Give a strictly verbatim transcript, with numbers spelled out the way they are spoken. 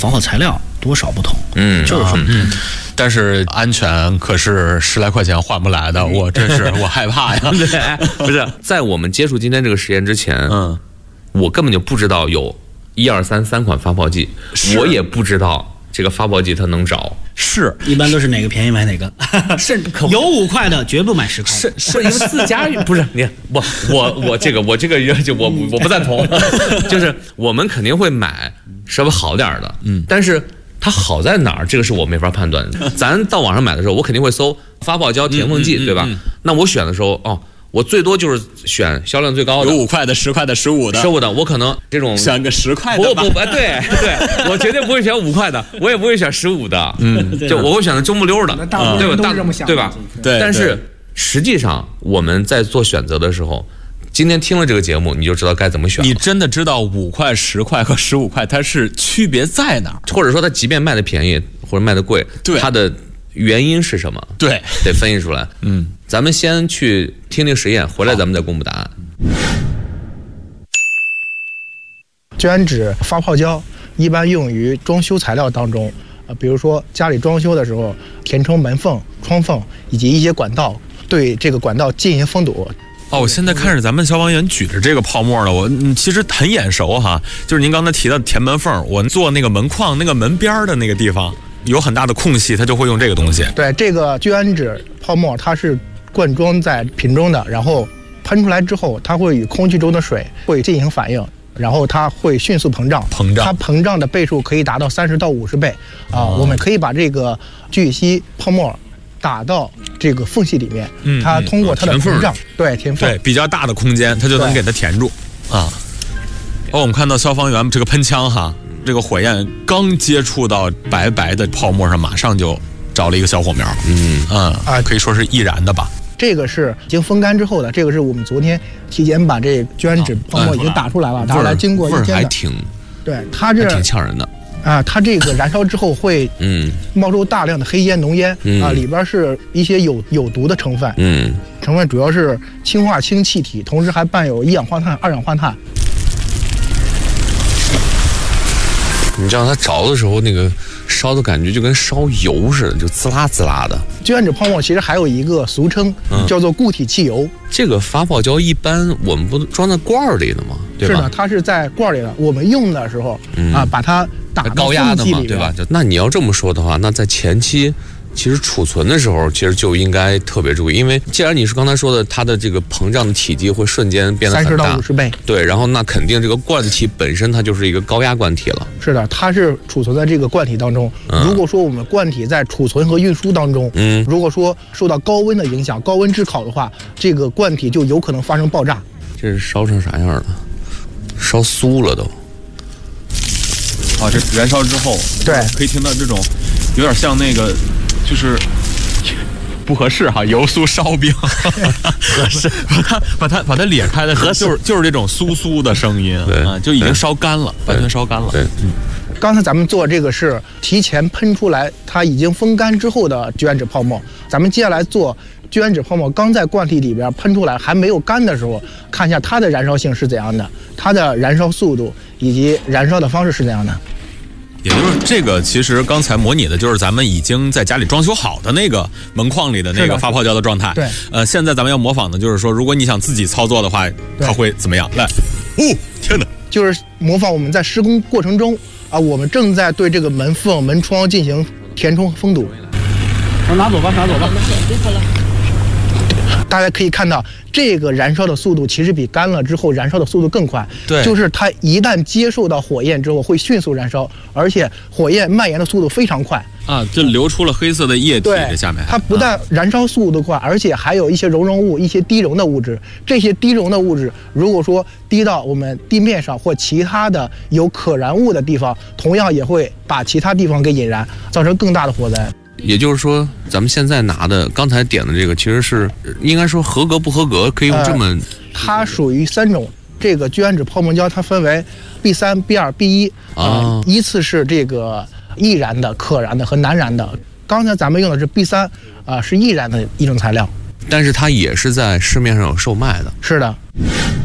防火材料多少不同。 嗯， 就是说， 嗯。但是安全可是十来块钱换不来的，我真是我害怕呀。 对，不是在我们接触今天这个实验之前， 嗯， 我根本就不知道有一二三三款发泡剂，我也不知道这个发泡剂它能着。 是， 一般都是哪个便宜买哪个，甚至有五块的绝不买十块。 是是因为自家不是你我我我这个我这个就我我不赞同，就是我们肯定会买稍微好点的，嗯，但是。它好在哪儿？这个是我没法判断。咱到网上买的时候，我肯定会搜发泡胶填缝剂，嗯嗯嗯、对吧？那我选的时候，哦，我最多就是选销量最高的， 有五块的、十块的、十五的、 十五的。我可能这种选个十块的吧。 不不不，对对，我绝对不会选五块的，我也不会选十五的。嗯，就我会选择中不溜的， 对吧？大对吧？ 对。 但是实际上我们在做选择的时候。今天听了这个节目，你就知道该怎么选。 你真的知道五块、十块和十五块它是区别在哪儿， 或者说它即便卖的便宜或者卖的贵， 对它的原因是什么？ 对， 得分析出来。 嗯， 咱们先去听听实验，回来咱们再公布答案。 聚氨酯发泡胶一般用于装修材料当中，呃，比如说家里装修的时候填充门缝、窗缝以及一些管道，对这个管道进行封堵。 哦，我现在看着咱们消防员举着这个泡沫了，我嗯其实很眼熟哈，就是您刚才提到的填门缝，我做那个门框那个门边的那个地方有很大的空隙，它就会用这个东西。 对，这个聚氨酯泡沫它是灌装在瓶中的，然后喷出来之后，它会与空气中的水会进行反应，然后它会迅速膨胀， 膨胀， 它膨胀的倍数可以达到三十到五十倍啊、哦！我们可以把这个聚乙烯泡沫打到这个缝隙里面，嗯、它通过它的膨胀，对填缝， 对比较大的空间，它就能给它填住啊。哦，我们看到消防员这个喷枪哈，这个火焰刚接触到白白的泡沫上，马上就着了一个小火苗，嗯嗯啊，可以说是易燃的吧。 这个是已经风干之后的，这个是我们昨天提前把这聚氨酯泡沫已经打出来了，打出来经过一天的， 还挺， 对它这挺呛人的。 啊，它这个燃烧之后会嗯冒出大量的黑烟浓烟、嗯、啊，里边是一些有有毒的成分，嗯，成分主要是氢化氢气体，同时还伴有一氧化碳、二氧化碳。 你知道它着的时候那个烧的感觉就跟烧油似的，就滋啦滋啦的。 聚氨酯泡沫其实还有一个俗称、嗯、叫做固体汽油。 这个发泡胶一般我们不装在罐里的吗？对吧？ 是的，它是在罐里的。我们用的时候、嗯、啊，把它打到高压的嘛， 里对吧？那你要这么说的话，那在前期其实储存的时候，其实就应该特别注意，因为既然你是刚才说的，它的这个膨胀的体积会瞬间变得很大， 三十到五十倍。 对，然后那肯定这个罐体本身它就是一个高压罐体了。 是的，它是储存在这个罐体当中。嗯、如果说我们罐体在储存和运输当中，嗯，如果说受到高温的影响，高温炙烤的话，这个罐体就有可能发生爆炸。 这是烧成啥样了？烧酥了都。 啊，这燃烧之后， 对， 可以听到这种，有点像那个，就是不合适哈，油酥烧饼，合适，把它把它把它裂开的时候，就是就是这种酥酥的声音，对啊，就已经烧干了，完全烧干了。 对， 嗯。 刚才咱们做这个是提前喷出来，它已经风干之后的聚氨酯泡沫。咱们接下来做聚氨酯泡沫刚在罐体里边喷出来还没有干的时候，看一下它的燃烧性是怎样的，它的燃烧速度以及燃烧的方式是怎样的。 也就是这个，其实刚才模拟的就是咱们已经在家里装修好的那个门框里的那个发泡胶的状态。 对， 呃，现在咱们要模仿的就是说，如果你想自己操作的话，它会怎么样？来，哦，天哪！ 就是模仿我们在施工过程中啊，我们正在对这个门缝、门窗进行填充封堵。 我拿走吧，拿走吧。 大家可以看到，这个燃烧的速度其实比干了之后燃烧的速度更快。 对， 就是它一旦接受到火焰之后，会迅速燃烧，而且火焰蔓延的速度非常快。 啊，就流出了黑色的液体在下面。 它不但燃烧速度快，而且还有一些熔融物、一些低熔的物质。这些低熔的物质，如果说滴到我们地面上或其他的有可燃物的地方，同样也会把其他地方给引燃，造成更大的火灾。 也就是说，咱们现在拿的刚才点的这个，其实是应该说合格不合格，可以用这么、呃、 它属于三种。这个聚氨酯泡沫胶它分为 B 三、B 二、B 一啊、呃，依次是这个易燃的、可燃的和难燃的。刚才咱们用的是 B 三啊、呃，是易燃的一种材料， 但是它也是在市面上有售卖的。 是的。